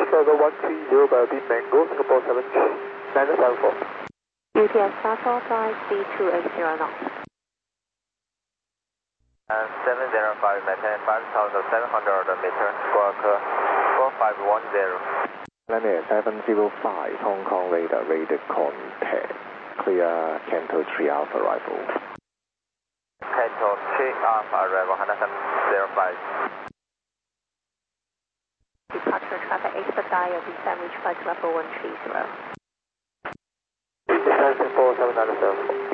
Chicago 130 by Beam Mango, Singapore 7974. UPS 545 C280 knots. 705, maintain 5,700 meters, squawk 4510. Lanier 705, Hong Kong radar contact. Clear Canto 3 Alpha arrival. Canto 3 Alpha arrival, 105. Departure traffic expedite, descent reach flight level 130. Descent 4797.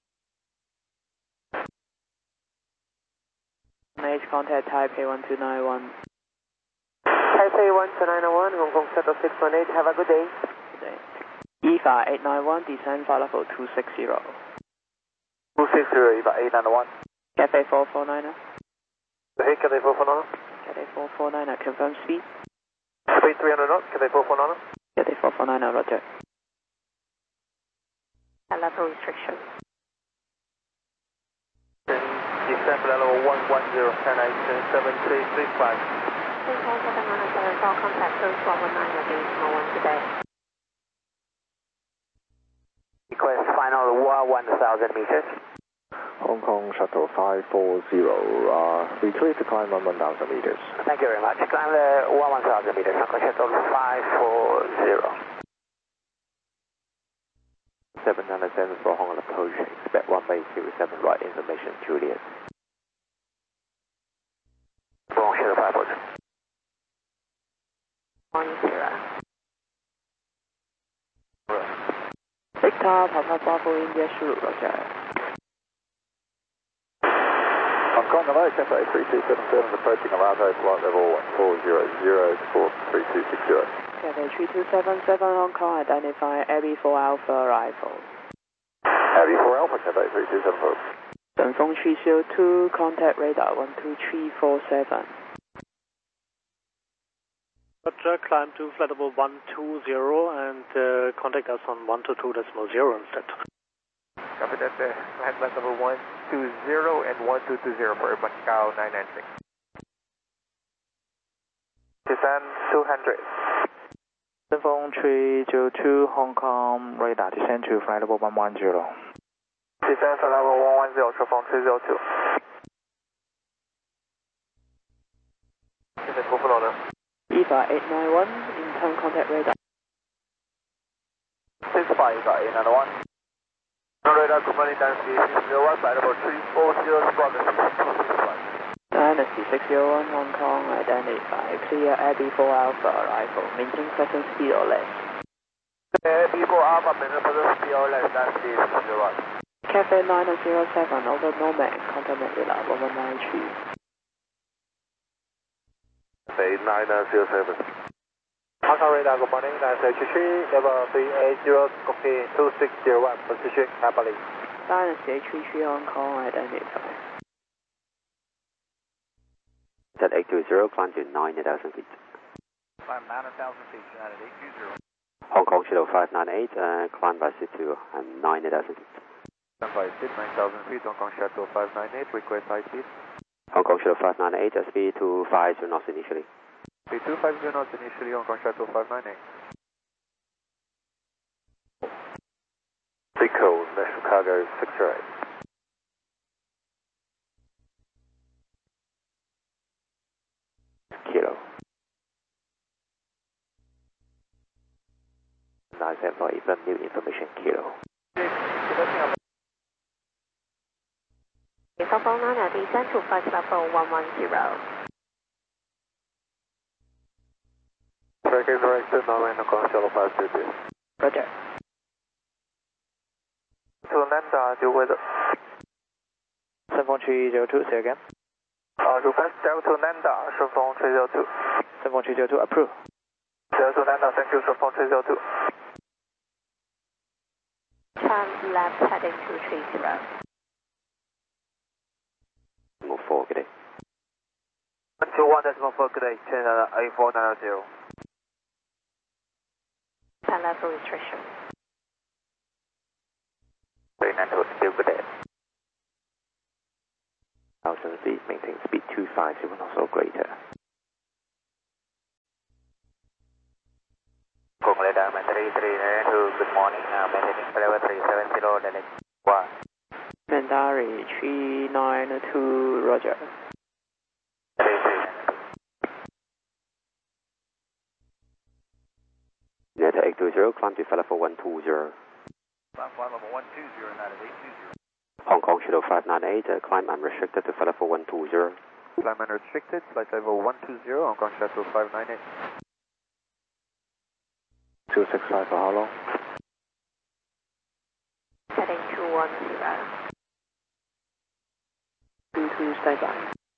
H contact Taipei 1291. Taipei 1291, Hong Kong Shuttle 618, have a good day. Good day. EVA 891, descend flight level 260. 260, EVA 891. Cathay 449er. Hey, Cathay 449. Cathay 449er, confirm speed. Speed 300 knots, Cathay 449. Cathay 449er, roger. Level restriction. Descent level 110, 108735. Singapore 797, contact close 119 against 1 today. Request final 1000 meters. Hong Kong Shuttle 540, we clear to climb on 1000 meters. Thank you very much. Climb the 1000 meters, Hong Kong Shuttle 540. 774 Hong Kong approach, expect 1807 right information, Juliet. Hong Shuttle 540. 10. Victor Papa Bravo India Zulu, roger. Hong Kong, hello, Cathay 3277 approaching Alato, flight level 1400 for 3260. Cathay 3277 Hong Kong, identify Abbey 4 Alpha arrival. Abbey 4 Alpha, Cathay 3274. 顺风302, contact radar 12347. Roger, climb to flight level 120 and contact us on 122.0 instead. Copy that, flight level 120 and 1220 for Macau 996. Descent 200. 顺风302 Hong Kong radar descend to flight level 110. Descent flight level 110, 顺风302. 现在托付了呢。 EVA 891, intern contact radar. 65, EVA 891. Radar commanding dynasty 601, flight level 340, squawk 665. Dynasty 601 Hong Kong, identify clear Abbey 4 Alpha arrival, maintain present speed or less. Abbey 4 Alpha, maintain present speed or less, dynasty 601. Cathay 907 over Nomad, contact radar 1193. Cathay 907. Hong Kong radar, good morning, Dynasty 3, level 380, copy 2601, position Napoli. Dynasty 33 Hong Kong, identify. Set 820, climb to 9,000 feet. Climb 9,000 feet, United 820. Hong Kong Shuttle 598, climb by C2 and 9,000 feet. Stand by speed 9,000 feet, Hong Kong Shuttle 598, request high speed. Hong Kong Shuttle 598, speed 250 knots initially. Speed 250 knots initially, Hong Kong Shuttle 598. Pico, National Cargo 608. Kilo. 974, even new information, Kilo. Papa 9 descent to flight level 110. Tracking direction, Norway, Hong Kong Shuttle 522. Roger. To Nanda, deal with it. 顺风302, say again. Request Delta Nanda, 顺风302. 顺风302, approve. Delta Nanda, thank you, 顺风302. Turn left heading 230. Move 4, good day. 121.4, good day, 8490. Level restriction. 392, still good day. 1000 feet, maintain speed 250 knots or greater. radar, 3332, good morning, maintaining flight 370, direct 1. Mandari 392, roger. 33. United 820, climb to flight level 120. Flight level 120, United 820. Hong Kong Shadow 598, climb unrestricted to flight level 120. Climb unrestricted, flight level 120, Hong Kong Shadow 598. 265 for how long? Heading 210. 22, stay by.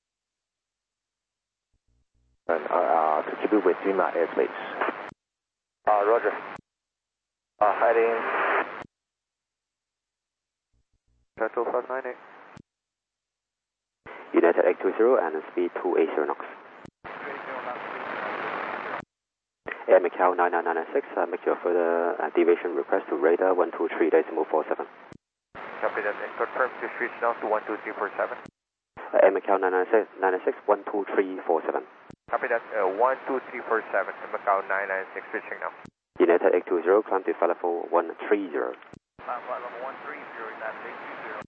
And to keep it within my airspace. Roger. Heading Shadow 598. United 820 and speed 280 knots. Air Macau 9996, make your further deviation request to radar 123.47. Copy that, and confirm to switch now to 12347. Air Macau 996, 12347. Copy that, 12347, Macau 996, switching now. United 820, climb to flight level 130. Flight level 130, United 820.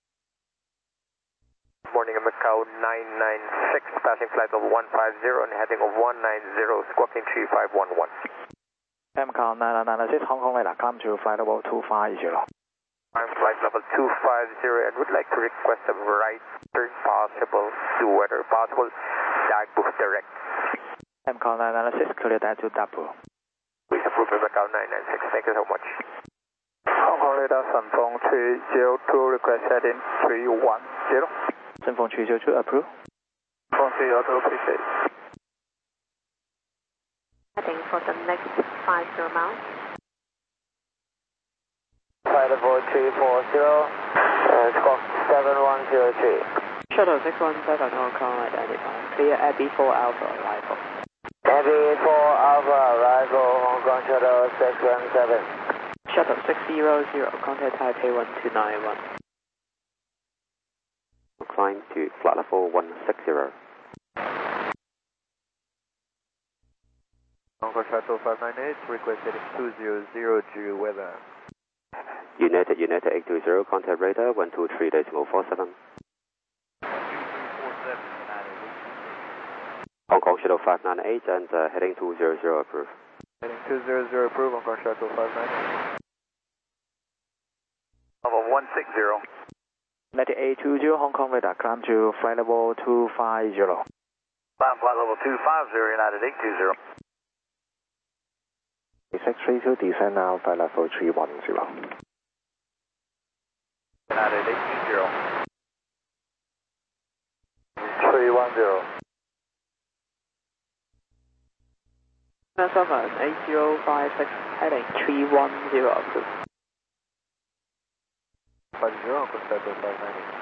Morning, Macau 996, passing flight of 150 and heading of 190, squawking 3511. MCOM 9996, Hong Kong radar, climb to flight level 250. I'm flight level 250 and would like to request a right turn possible to weather possible, Daegu direct. MCOM 996, clear that to Daegu. Please approve Macau 996, thank you so much. Hong Kong radar, Sunfeng 302, request heading 310. Sunfeng 302, approve. Hong Kong 302, appreciate. Heading for the next 50 miles. Flight level 340, squawk 7103. Shuttle 617 Hong Kong, identify. Clear Abbey 4 Alpha, arrival. Abbey 4 Alpha, arrival, Hong Kong Shuttle 617. Shuttle 600, contact Taipei 1291. Climb to flight level 160. Hong Kong Shuttle 598, request heading 200 G weather. United 820, contact radar 123.47. 12347, United 820. Hong Kong Shuttle 598 and heading 200, approve. Heading 200, approve, Hong Kong Shuttle 598. Level 160. United 820, Hong Kong radar, climb to flight level 250. Flight level 250, United 820. 632, descend now, flight level 310. United 820. 310. Seven 8056, heading 310, approved. 50, Hong Kong Shuttle 598.